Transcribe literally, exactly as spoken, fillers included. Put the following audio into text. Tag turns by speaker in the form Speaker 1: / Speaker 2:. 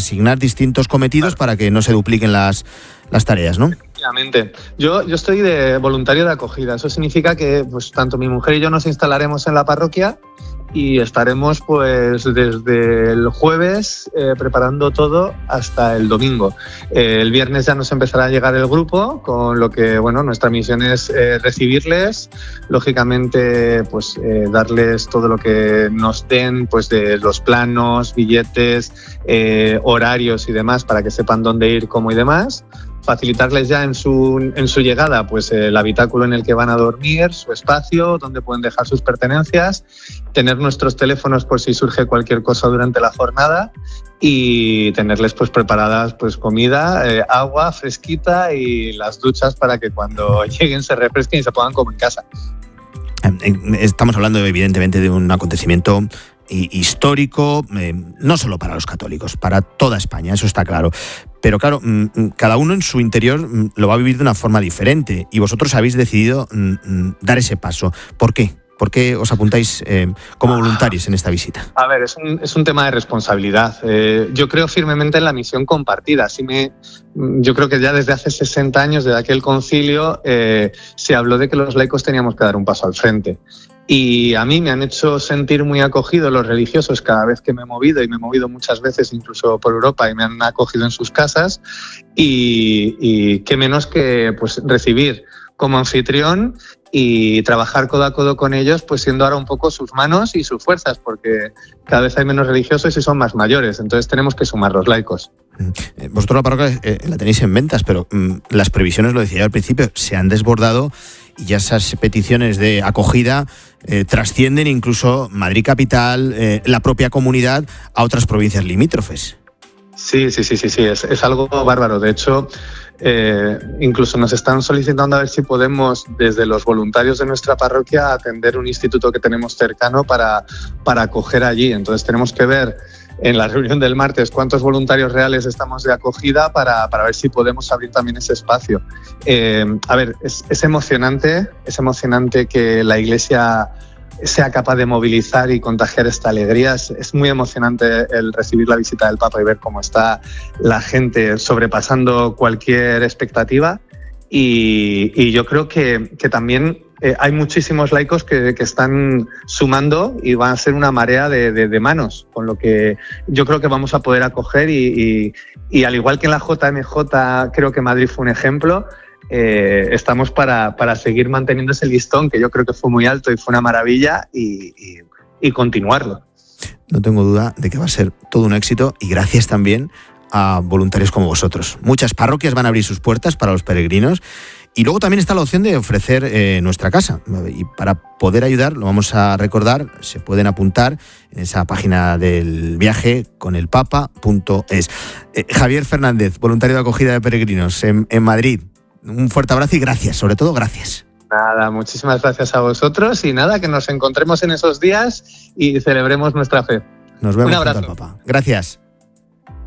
Speaker 1: asignar distintos cometidos para que no se dupliquen las, las tareas, ¿no?
Speaker 2: Efectivamente. Yo, yo estoy de voluntario de acogida. Eso significa que pues, tanto mi mujer y yo nos instalaremos en la parroquia y estaremos pues desde el jueves eh, preparando todo hasta el domingo. Eh, el viernes ya nos empezará a llegar el grupo, con lo que bueno, nuestra misión es eh, recibirles, lógicamente pues eh, darles todo lo que nos den, pues de los planos, billetes, eh, horarios y demás para que sepan dónde ir, cómo y demás. Facilitarles ya en su, en su llegada pues el habitáculo en el que van a dormir, su espacio, donde pueden dejar sus pertenencias, tener nuestros teléfonos por si surge cualquier cosa durante la jornada y tenerles pues preparadas pues comida, eh, agua fresquita y las duchas para que cuando lleguen se refresquen y se pongan como en casa.
Speaker 1: Estamos hablando evidentemente de un acontecimiento histórico, eh, no solo para los católicos, para toda España, eso está claro. Pero claro, cada uno en su interior lo va a vivir de una forma diferente y vosotros habéis decidido dar ese paso. ¿Por qué? ¿Por qué os apuntáis eh, como voluntarios en esta visita?
Speaker 2: A ver, es un, es un tema de responsabilidad. Eh, yo creo firmemente en la misión compartida. Así me, yo creo que ya desde hace sesenta años, desde aquel concilio, eh, se habló de que los laicos teníamos que dar un paso al frente. Y a mí me han hecho sentir muy acogido los religiosos cada vez que me he movido, y me he movido muchas veces incluso por Europa y me han acogido en sus casas. Y, y qué menos que pues recibir como anfitrión y trabajar codo a codo con ellos, pues siendo ahora un poco sus manos y sus fuerzas, porque cada vez hay menos religiosos y son más mayores, entonces tenemos que sumar los laicos.
Speaker 1: Vosotros la parroquia eh, la tenéis en ventas, pero mm, las previsiones, lo decía yo al principio, se han desbordado y ya esas peticiones de acogida eh, trascienden incluso Madrid capital, eh, la propia comunidad, a otras provincias limítrofes.
Speaker 2: Sí, sí, sí, sí, sí, es, es algo bárbaro. De hecho, eh, incluso nos están solicitando a ver si podemos, desde los voluntarios de nuestra parroquia, atender un instituto que tenemos cercano para, para acoger allí. Entonces tenemos que ver en la reunión del martes cuántos voluntarios reales estamos de acogida para, para ver si podemos abrir también ese espacio. Eh, a ver, es, es emocionante, es emocionante que la Iglesia sea capaz de movilizar y contagiar esta alegría. Es, es muy emocionante el recibir la visita del Papa y ver cómo está la gente sobrepasando cualquier expectativa. Y, y yo creo que, que también eh, hay muchísimos laicos que, que están sumando y van a ser una marea de, de, de manos, con lo que yo creo que vamos a poder acoger y, y, y al igual que en la J M J creo que Madrid fue un ejemplo, eh, estamos para, para seguir manteniendo ese listón que yo creo que fue muy alto y fue una maravilla y, y, y continuarlo.
Speaker 1: No tengo duda de que va a ser todo un éxito y gracias también a voluntarios como vosotros. Muchas parroquias van a abrir sus puertas para los peregrinos y luego también está la opción de ofrecer eh, nuestra casa. Y para poder ayudar, lo vamos a recordar, se pueden apuntar en esa página del viaje con el papa punto es. Eh, Javier Fernández, voluntario de acogida de peregrinos en, en Madrid. Un fuerte abrazo y gracias, sobre todo gracias.
Speaker 2: Nada, muchísimas gracias a vosotros y nada, que nos encontremos en esos días y celebremos nuestra fe.
Speaker 1: Nos vemos.
Speaker 2: Un abrazo.
Speaker 1: Junto al Papa. Gracias.